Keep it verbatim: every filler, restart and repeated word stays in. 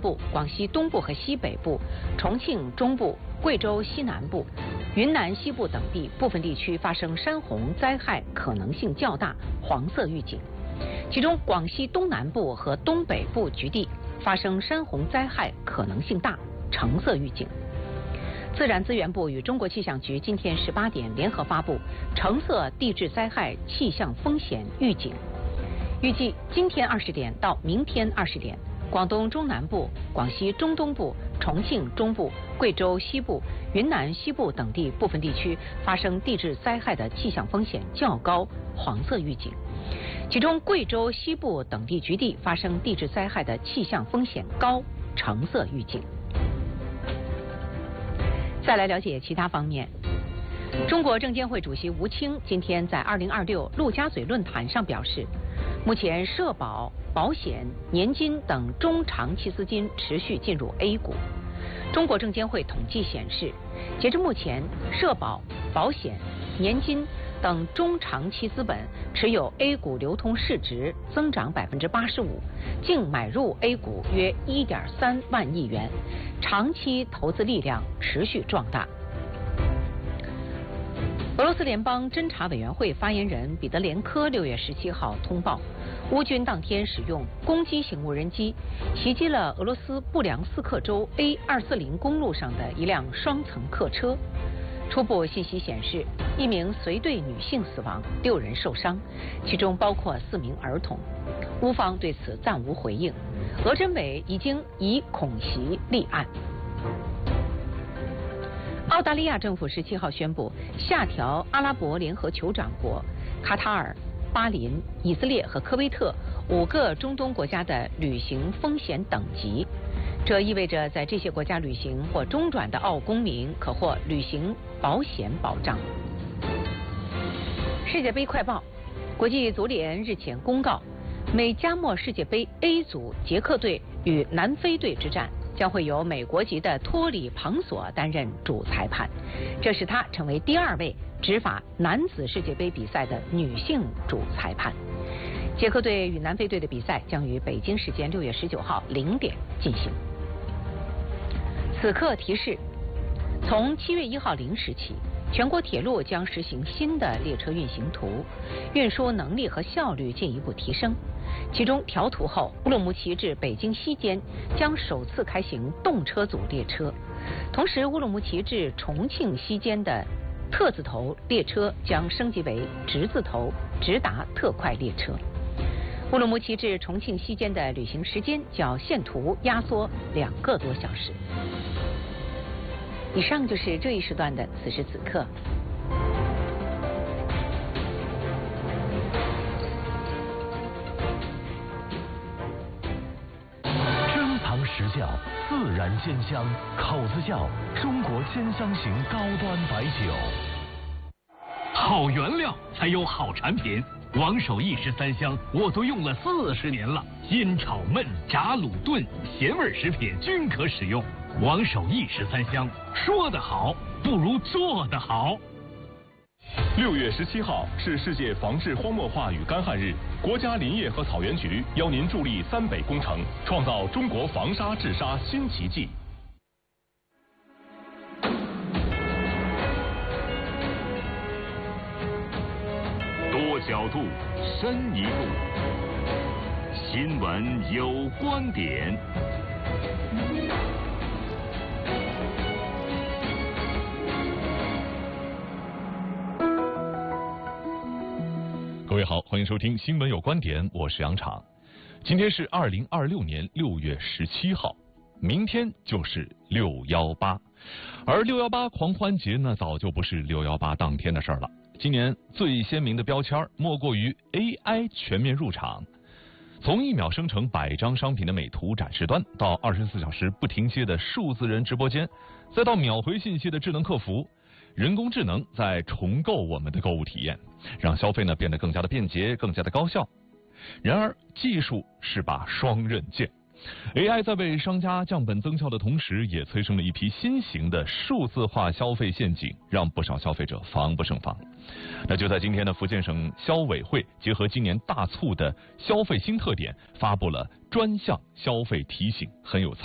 部、广西东部和西北部、重庆中部、贵州西南部、云南西部等地部分地区发生山洪灾害可能性较大，黄色预警。其中，广西东南部和东北部局地发生山洪灾害可能性大，橙色预警。自然资源部与中国气象局今天十八点联合发布橙色地质灾害气象风险预警。预计今天二十点到明天二十点，广东中南部、广西中东部、重庆中部、贵州西部、云南西部等地部分地区发生地质灾害的气象风险较高，黄色预警。其中，贵州西部等地局地发生地质灾害的气象风险高，橙色预警。再来了解其他方面。中国证监会主席吴清今天在二零二六陆家嘴论坛上表示，目前社保、保险、年金等中长期资金持续进入 A 股。中国证监会统计显示，截至目前，社保、保险、年金等中长期资本持有 A 股流通市值增长百分之八十五，净买入 A 股约一点三万亿元，长期投资力量持续壮大。俄罗斯联邦侦察委员会发言人彼得连科六月十七号通报，乌军当天使用攻击型无人机袭击了俄罗斯布良斯克州 A 二四零公路上的一辆双层客车。初步信息显示，一名随队女性死亡，六人受伤，其中包括四名儿童。乌方对此暂无回应。俄侦委已经以恐袭立案。澳大利亚政府十七号宣布下调阿拉伯联合酋长国、卡塔尔、巴林、以色列和科威特五个中东国家的旅行风险等级。这意味着在这些国家旅行或中转的澳公民可获旅行保险保障。世界杯快报：国际足联日前公告，美加墨世界杯 A 组捷克队与南非队之战将会由美国籍的托里庞索担任主裁判，这使他成为第二位执法男子世界杯比赛的女性主裁判。捷克队与南非队的比赛将于北京时间六月十九号零点进行。此刻提示：从七月一号零时起，全国铁路将实行新的列车运行图，运输能力和效率进一步提升。其中调图后，乌鲁木齐至北京西间将首次开行动车组列车，同时乌鲁木齐至重庆西间的特字头列车将升级为直字头直达特快列车。乌鲁木齐至重庆西间的旅行时间较现图压缩两个多小时。以上就是这一时段的此时此刻。 珍藏实窖，自然鲜香，口子窖，中国鲜香型高端白酒。 好原料才有好产品。王守义十三香我都用了四十年了，腌炒焖炸卤炖咸味食品均可使用。王守义十三香，说得好不如做得好。 六月十七号是世界防治荒漠化与干旱日，国家林业和草原局邀您助力三北工程，创造中国防沙治沙新奇迹。 多角度，深一步。新闻有观点。 各位好，欢迎收听新闻有观点，我是杨昶。今天是二零二六年六月十七号，明天就是六幺八，而六幺八狂欢节呢，早就不是六幺八当天的事儿了。今年最鲜明的标签莫过于 A I 全面入场。从一秒生成百张商品的美图展示端，到二十四小时不停歇的数字人直播间，再到秒回信息的智能客服，人工智能在重构我们的购物体验，让消费呢变得更加的便捷，更加的高效。然而，技术是把双刃剑。A I 在为商家降本增效的同时，也催生了一批新型的数字化消费陷阱，让不少消费者防不胜防。那就在今天的福建省消委会结合今年大促的消费新特点，发布了专项消费提醒，很有